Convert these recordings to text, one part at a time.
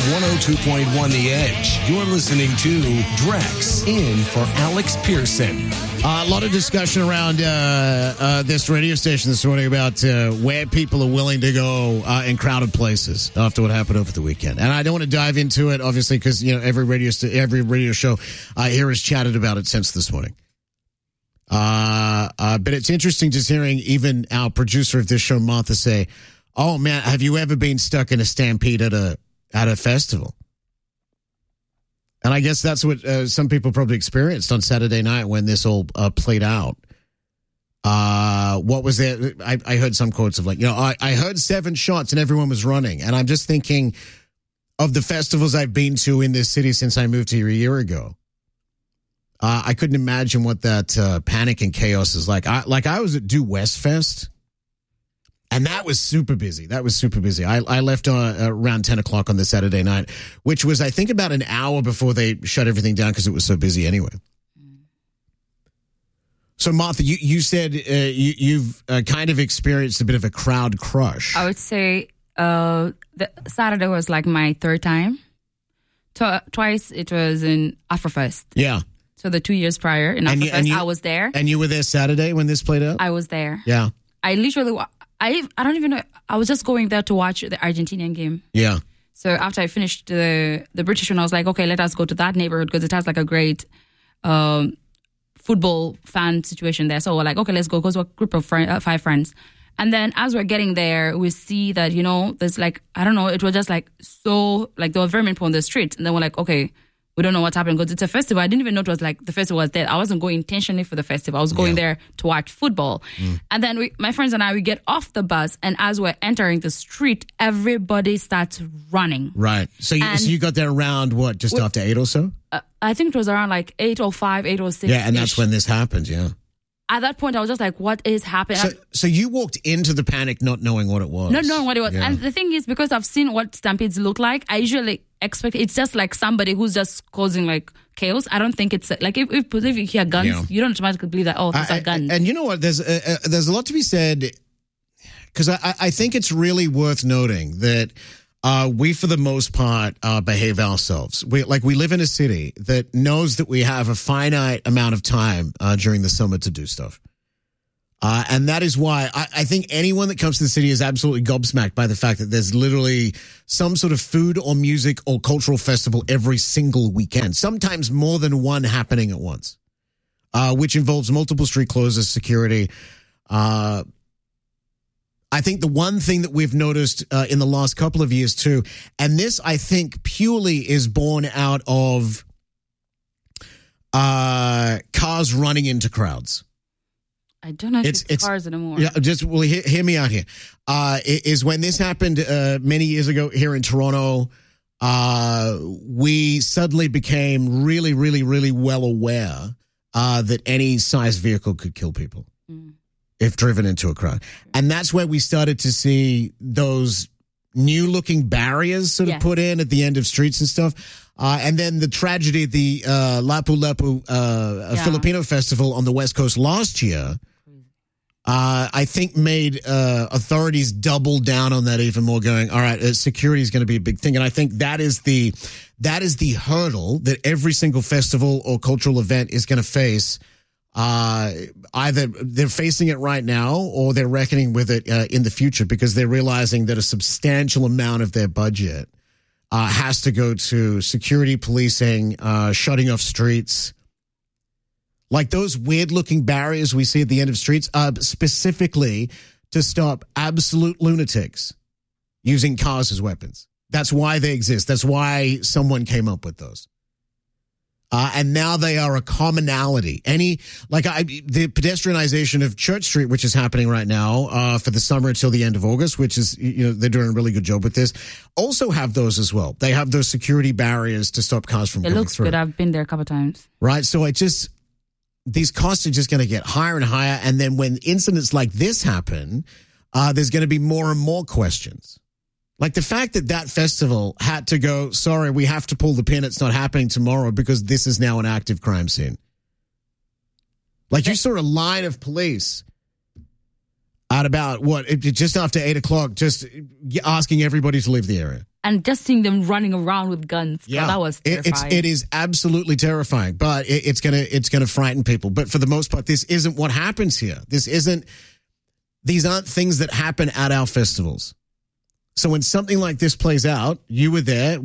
102.1 The Edge. You're listening to Drex in for Alex Pearson. A lot of discussion around this radio station this morning about where people are willing to go in crowded places after what happened over the weekend. And I don't want to dive into it, obviously, because every radio show here has chatted about it since this morning. But it's interesting just hearing even our producer of this show, Martha, say, "Oh man, have you ever been stuck in a stampede at a festival?" And I guess that's what some people probably experienced on Saturday night when this all played out. What was there? I heard some quotes of like, I heard 7 shots and everyone was running. And I'm just thinking of the festivals I've been to in this city since I moved here a year ago. I couldn't imagine what that panic and chaos is like. I was at Due West Fest. And that was super busy. I left around 10 o'clock on the Saturday night, which was, I think, about an hour before they shut everything down because it was so busy anyway. So, Martha, you said you've kind of experienced a bit of a crowd crush. I would say the Saturday was like my 3rd time. Twice it was in Afrofest. Yeah. So the 2 years prior in Afrofest, I was there. And you were there Saturday when this played out? I was there. Yeah. I literally... I don't even know. I was just going there to watch the Argentinian game. Yeah. So after I finished the British one, I was like, okay, let us go to that neighborhood because it has like a great football fan situation there. So we're like, okay, let's go. Because we're a group of 5 friends. And then as we're getting there, we see that, there's like, I don't know, it was just like so, like there were very many people on the street. And then we're like, okay, we don't know what's happening because it's a festival. I didn't even know it was like the festival was there. I wasn't going intentionally for the festival. I was going there to watch football. And then my friends and I, we get off the bus. And as we're entering the street, everybody starts running. Right. So you got there around what, just after 8 or so? I think it was around like 8:05, 8:06. Yeah, and that's when this happened, yeah. At that point, I was just like, what is happening? So you walked into the panic not knowing what it was. Not knowing what it was. Yeah. And the thing is, because I've seen what stampedes look like, I usually expect it's just like somebody who's just causing like chaos. I don't think it's like if you hear guns, you don't automatically believe that, these are guns. And you know what? There's a lot to be said because I think it's really worth noting that we, for the most part, behave ourselves. We live in a city that knows that we have a finite amount of time during the summer to do stuff. And that is why I think anyone that comes to the city is absolutely gobsmacked by the fact that there's literally some sort of food or music or cultural festival every single weekend, sometimes more than one happening at once, which involves multiple street closures, security. I think the one thing that we've noticed in the last couple of years too, and this I think purely is born out of cars running into crowds. I don't know if it's cars anymore. Yeah, hear me out here. Is when this happened many years ago here in Toronto, we suddenly became really, really, really well aware that any size vehicle could kill people. If driven into a crowd. And that's where we started to see those new looking barriers sort of put in at the end of streets and stuff. And then the tragedy at the Lapu-Lapu Filipino Festival on the West Coast last year, I think made authorities double down on that even more, going, all right, security is going to be a big thing. And I think that is the hurdle that every single festival or cultural event is going to face. Either they're facing it right now or they're reckoning with it in the future because they're realizing that a substantial amount of their budget has to go to security, policing, shutting off streets. Like those weird-looking barriers we see at the end of streets, specifically to stop absolute lunatics using cars as weapons. That's why they exist. That's why someone came up with those. And now they are a commonality. The pedestrianization of Church Street, which is happening right now for the summer until the end of August, which is, they're doing a really good job with this, also have those as well. They have those security barriers to stop cars from coming through. It looks good. I've been there a couple of times. Right. So these costs are just going to get higher and higher. And then when incidents like this happen, there's going to be more and more questions. Like the fact that festival had to go, sorry, we have to pull the pin. It's not happening tomorrow because this is now an active crime scene. Like you saw a line of police at about just after 8 o'clock, just asking everybody to leave the area. and just seeing them running around with guns. Yeah, God, that was terrifying. It is absolutely terrifying, but it's gonna frighten people. But for the most part, this isn't what happens here. These aren't things that happen at our festivals. So when something like this plays out, you were there.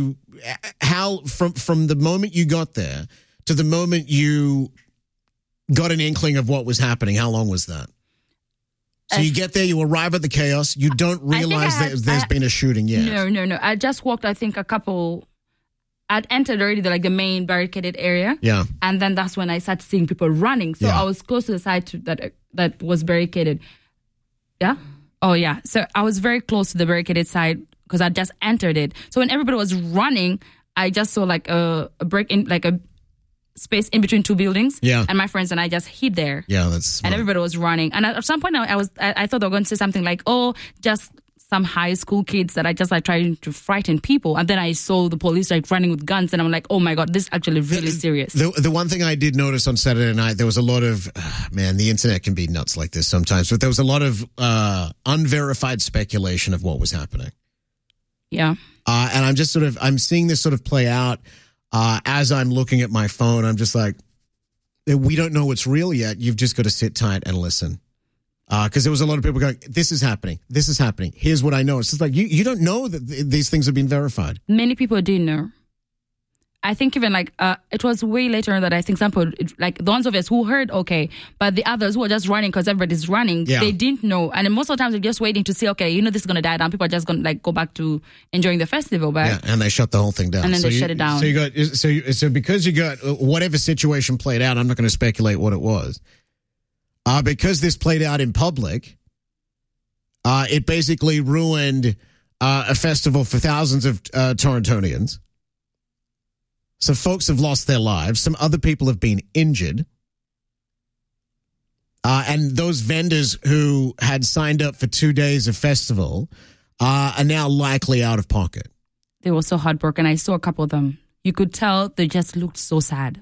From the moment you got there to the moment you got an inkling of what was happening, how long was that? So you get there, you arrive at the chaos, you don't realize there's been a shooting yet. No. I just walked, I think, I'd entered already the main barricaded area. Yeah. And then that's when I started seeing people running. So I was close to the side that was barricaded. Yeah? Oh, yeah. So I was very close to the barricaded side because I just entered it. So when everybody was running, I just saw a break in, a space in between two buildings. Yeah. And my friends and I just hid there. Yeah, that's smart. And everybody was running. And at some point I thought they were going to say something like, oh, just some high school kids that I just trying to frighten people. And then I saw the police running with guns and I'm like, oh my God, this is actually really serious. The one thing I did notice on Saturday night, there was a lot of, man, the internet can be nuts like this sometimes, but there was a lot of unverified speculation of what was happening. Yeah. And I'm seeing this sort of play out as I'm looking at my phone. I'm just like, we don't know what's real yet. You've just got to sit tight and listen. Because there was a lot of people going, this is happening. Here's what I know. It's just like, you don't know that these things have been verified. Many people didn't know. I think even it was way later that I think some people, the ones of us who heard, okay, but the others who were just running because everybody's running, they didn't know. And most of the times they're just waiting to see, okay, this is going to die down. People are just going to go back to enjoying the festival. But and they shut the whole thing down. And then they shut it down. So because you got whatever situation played out, I'm not going to speculate what it was. Because this played out in public, it basically ruined a festival for thousands of Torontonians. So folks have lost their lives. Some other people have been injured. And those vendors who had signed up for 2 days of festival are now likely out of pocket. They were so heartbroken. I saw a couple of them. You could tell they just looked so sad.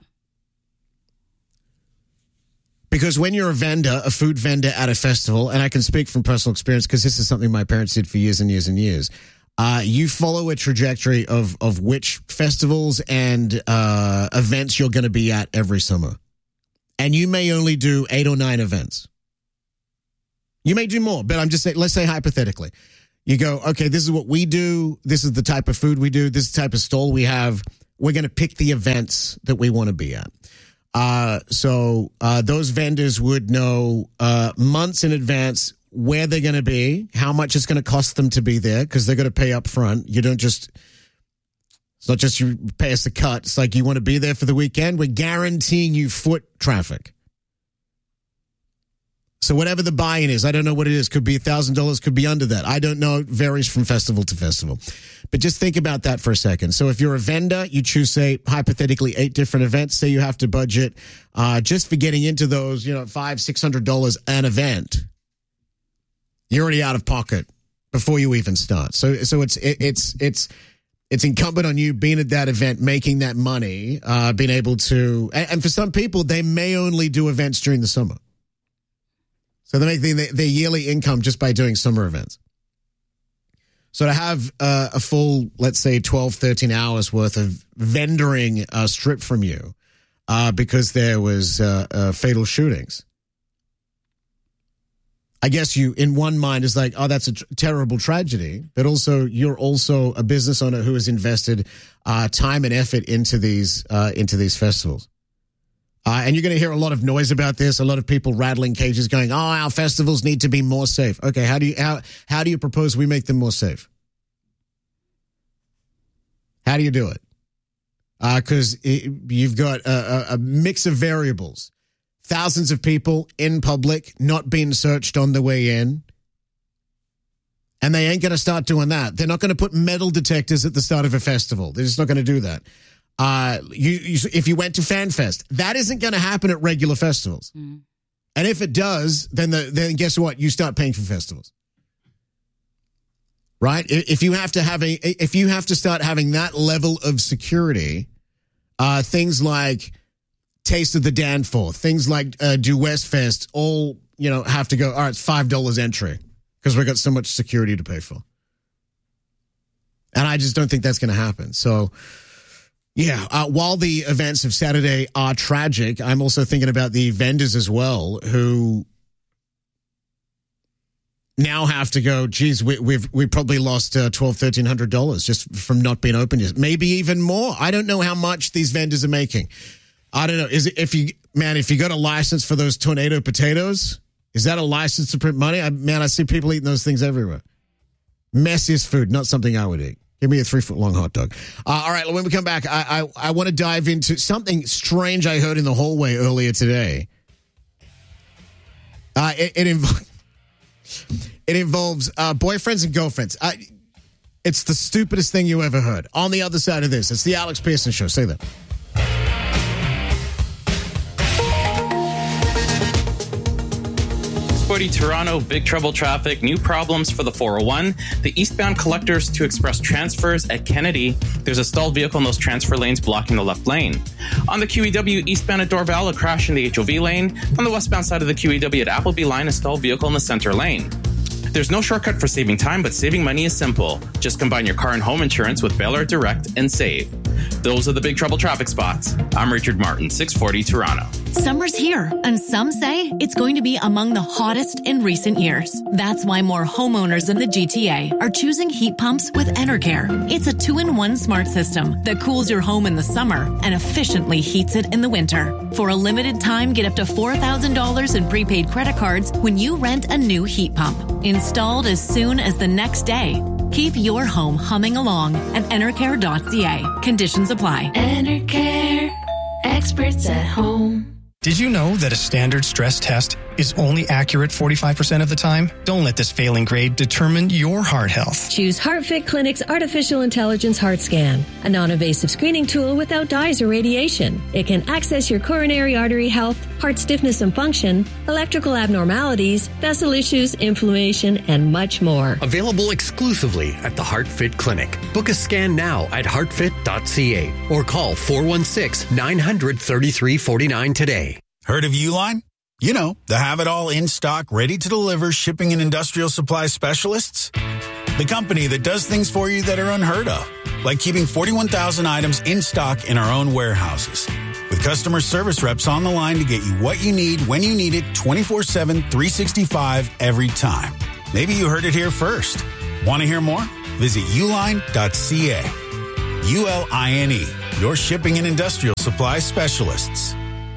Because when you're a food vendor at a festival, and I can speak from personal experience because this is something my parents did for years and years and years, you follow a trajectory of which festivals and events you're going to be at every summer. And you may only do 8 or 9 events. You may do more, but I'm just saying, let's say hypothetically. You go, okay, this is what we do. This is the type of food we do. This is the type of stall we have. We're going to pick the events that we want to be at. So those vendors would know months in advance where they're going to be, how much it's going to cost them to be there, because they're going to pay up front. You don't just, it's not just you pay us a cut. It's like you want to be there for the weekend. We're guaranteeing you foot traffic. So whatever the buy-in is, I don't know what it is. Could be $1,000, could be under that. I don't know. It varies from festival to festival. But just think about that for a second. So if you're a vendor, you choose, say, hypothetically 8 different events. Say you have to budget just for getting into those, $500-$600 an event. You're already out of pocket before you even start. So it's incumbent on you being at that event, making that money, being able to, and for some people, they may only do events during the summer. So they make their yearly income just by doing summer events. So to have a full, let's say, 12, 13 hours worth of vendoring stripped from you because there was fatal shootings. I guess you, in one mind, is like, oh, that's a terrible tragedy. But also, you're also a business owner who has invested time and effort into these festivals. And you're going to hear a lot of noise about this. A lot of people rattling cages, going, "Oh, our festivals need to be more safe." Okay, how do you propose we make them more safe? How do you do it? Because you've got a mix of variables. Thousands of people in public not being searched on the way in. And they ain't going to start doing that. They're not going to put metal detectors at the start of a festival. They're just not going to do that. If you went to FanFest, that isn't going to happen at regular festivals. Mm. And if it does, then guess what? You start paying for festivals. Right? If you have to start having that level of security, things like Taste of the Danforth, things like Do West Fest, all, have to go, all right, it's $5 entry because we've got so much security to pay for. And I just don't think that's going to happen. So, yeah, while the events of Saturday are tragic, I'm also thinking about the vendors as well who now have to go, geez, we probably lost $1,200, $1,300 just from not being open yet. Maybe even more. I don't know how much these vendors are making. I don't know. Is it if you got a license for those tornado potatoes, is that a license to print money? I see people eating those things everywhere. Messiest food, not something I would eat. Give me a 3-foot-long hot dog. All right, when we come back, I want to dive into something strange I heard in the hallway earlier today. It involves boyfriends and girlfriends. It's the stupidest thing you ever heard. On the other side of this, it's the Alex Pearson Show. Say that. Toronto, big trouble traffic, new problems for the 401. The eastbound collectors to express transfers at Kennedy. There's a stalled vehicle in those transfer lanes blocking the left lane. On the QEW eastbound at Dorval, a crash in the HOV lane. On the westbound side of the QEW at Appleby line, a stalled vehicle in the center lane. There's no shortcut for saving time, but saving money is simple. Just combine your car and home insurance with Baylor Direct and save. Those are the big trouble traffic spots. I'm Richard Martin, 640 Toronto. Summer's here, and some say it's going to be among the hottest in recent years. That's why more homeowners in the GTA are choosing heat pumps with Enercare. It's a 2-in-1 smart system that cools your home in the summer and efficiently heats it in the winter. For a limited time, get up to $4,000 in prepaid credit cards when you rent a new heat pump. Installed as soon as the next day. Keep your home humming along at Enercare.ca. Conditions apply. Enercare. Experts at home. Did you know that a standard stress test is only accurate 45% of the time? Don't let this failing grade determine your heart health. Choose HeartFit Clinic's Artificial Intelligence Heart Scan, a non-invasive screening tool without dyes or radiation. It can access your coronary artery health, heart stiffness and function, electrical abnormalities, vessel issues, inflammation, and much more. Available exclusively at the HeartFit Clinic. Book a scan now at heartfit.ca or call 416-900-3349 today. Heard of Uline? You know, the have-it-all in-stock, ready-to-deliver shipping and industrial supply specialists. The company that does things for you that are unheard of, like keeping 41,000 items in stock in our own warehouses. With customer service reps on the line to get you what you need when you need it 24/7, 365 every time. Maybe you heard it here first. Want to hear more? Visit uline.ca. ULINE, your shipping and industrial supply specialists.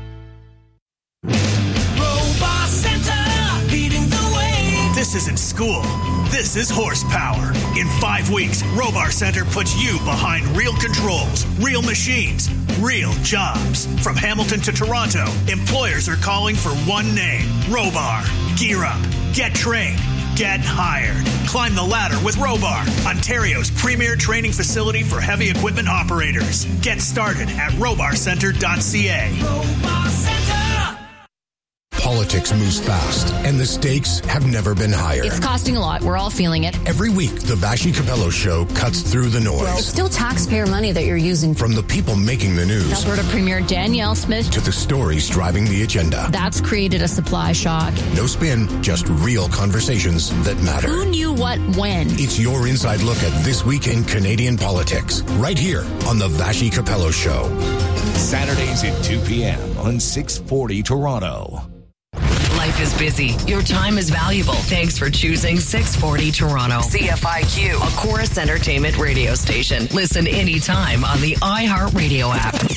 This isn't school. This is horsepower. In 5 weeks, Robar Center puts you behind real controls, real machines, real jobs. From Hamilton to Toronto, employers are calling for one name, Robar. Gear up, get trained, get hired. Climb the ladder with Robar, Ontario's premier training facility for heavy equipment operators. Get started at robarcenter.ca. Robar Center! Politics moves fast, and the stakes have never been higher. It's costing a lot. We're all feeling it. Every week, the Vashi Capello Show cuts through the noise. Well, it's still taxpayer money that you're using. From the people making the news. Alberta Premier Danielle Smith. To the stories driving the agenda. That's created a supply shock. No spin, just real conversations that matter. Who knew what when? It's your inside look at this week in Canadian politics. Right here on the Vashi Capello Show. Saturdays at 2 p.m. on 640 Toronto. Life is busy. Your time is valuable. Thanks for choosing 640 Toronto. CFIQ, a Chorus Entertainment radio station. Listen anytime on the iHeartRadio app.